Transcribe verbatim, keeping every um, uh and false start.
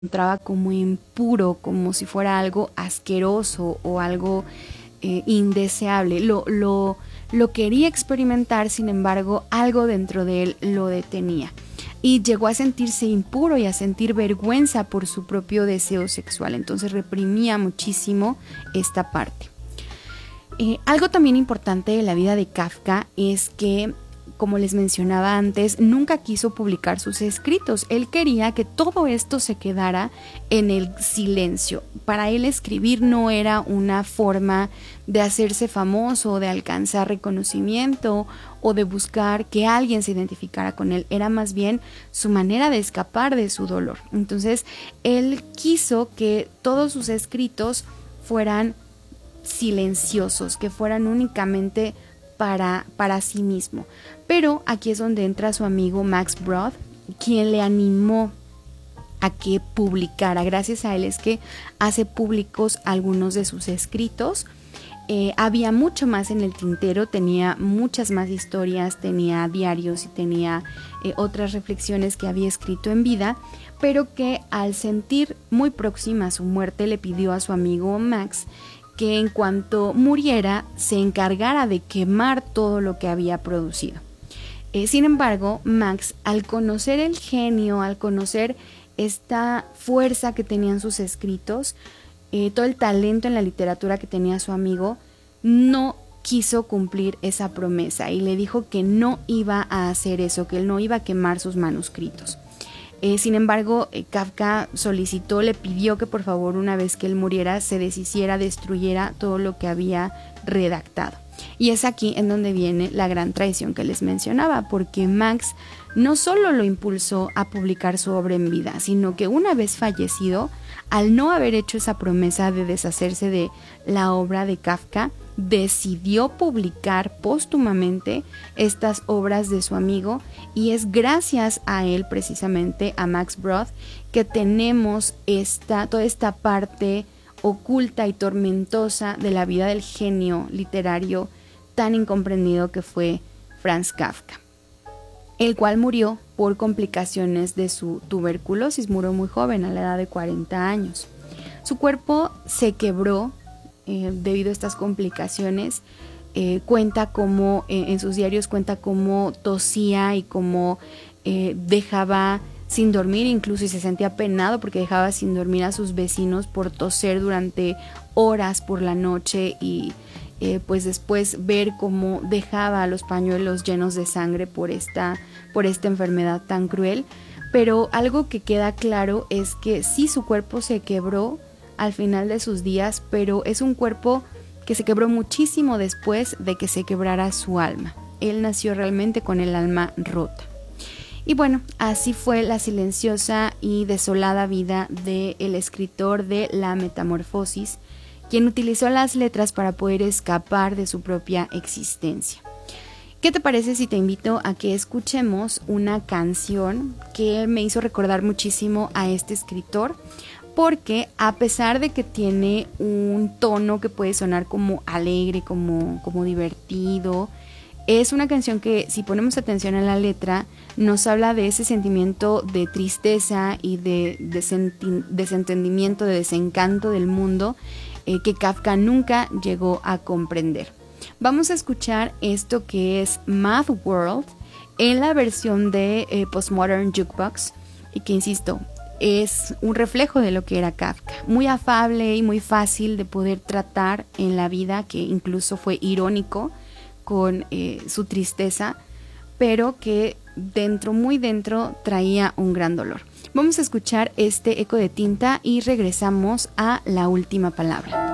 encontraba como impuro, como si fuera algo asqueroso o algo eh, indeseable. Lo, lo, lo quería experimentar, sin embargo, algo dentro de él lo detenía. Y llegó a sentirse impuro y a sentir vergüenza por su propio deseo sexual. Entonces reprimía muchísimo esta parte. Eh, algo también importante de la vida de Kafka es que, como les mencionaba antes, nunca quiso publicar sus escritos. Él quería que todo esto se quedara en el silencio. Para él escribir no era una forma de hacerse famoso, de alcanzar reconocimiento o de buscar que alguien se identificara con él. Era más bien su manera de escapar de su dolor. Entonces, él quiso que todos sus escritos fueran silenciosos, que fueran únicamente Para, para sí mismo. Pero aquí es donde entra su amigo Max Brod, quien le animó a que publicara. Gracias a él es que hace públicos algunos de sus escritos. Eh, había mucho más en el tintero, tenía muchas más historias, tenía diarios y tenía eh, otras reflexiones que había escrito en vida, pero que al sentir muy próxima a su muerte le pidió a su amigo Max que en cuanto muriera se encargara de quemar todo lo que había producido. Eh, sin embargo, Max, al conocer el genio, al conocer esta fuerza que tenían sus escritos, eh, todo el talento en la literatura que tenía su amigo, no quiso cumplir esa promesa y le dijo que no iba a hacer eso, que él no iba a quemar sus manuscritos. Eh, sin embargo, eh, Kafka solicitó, le pidió que por favor, una vez que él muriera, se deshiciera, destruyera todo lo que había redactado. Y es aquí en donde viene la gran traición que les mencionaba, porque Max no solo lo impulsó a publicar su obra en vida, sino que una vez fallecido, al no haber hecho esa promesa de deshacerse de la obra de Kafka, decidió publicar póstumamente estas obras de su amigo, y es gracias a él, precisamente a Max Brod, que tenemos esta, toda esta parte oculta y tormentosa de la vida del genio literario tan incomprendido que fue Franz Kafka, el cual murió por complicaciones de su tuberculosis. Murió muy joven, a la edad de cuarenta años. Su cuerpo se quebró eh, debido a estas complicaciones. Eh, cuenta como, eh, en sus diarios cuenta cómo tosía y cómo eh, dejaba sin dormir, incluso, y se sentía penado porque dejaba sin dormir a sus vecinos por toser durante horas por la noche, y eh, pues después ver cómo dejaba los pañuelos llenos de sangre por esta, por esta enfermedad tan cruel. Pero algo que queda claro es que sí, su cuerpo se quebró al final de sus días, pero es un cuerpo que se quebró muchísimo después de que se quebrara su alma. Él nació realmente con el alma rota. Y bueno, así fue la silenciosa y desolada vida del escritor de La Metamorfosis, quien utilizó las letras para poder escapar de su propia existencia. ¿Qué te parece si te invito a que escuchemos una canción que me hizo recordar muchísimo a este escritor? Porque a pesar de que tiene un tono que puede sonar como alegre, como, como divertido, es una canción que, si ponemos atención a la letra, nos habla de ese sentimiento de tristeza y de desenti- desentendimiento, de desencanto del mundo eh, que Kafka nunca llegó a comprender. Vamos a escuchar esto que es Mad World en la versión de eh, Postmodern Jukebox, y que, insisto, es un reflejo de lo que era Kafka, muy afable y muy fácil de poder tratar en la vida, que incluso fue irónico con eh, su tristeza, pero que dentro, muy dentro, traía un gran dolor. Vamos a escuchar este Eco de Tinta y regresamos a La Última Palabra.